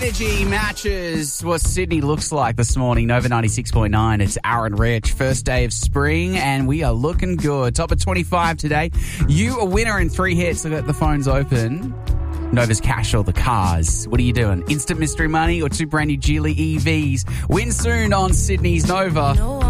energy matches what Sydney looks like this morning. Nova 96.9. It's Aaron Rich. First day of spring, and we are looking good. Top of 25 today. You a winner in 3 hits. Look at the phones open. Nova's cash or the cars. What are you doing? Instant mystery money or 2 brand new Geely EVs? Win soon on Sydney's Nova.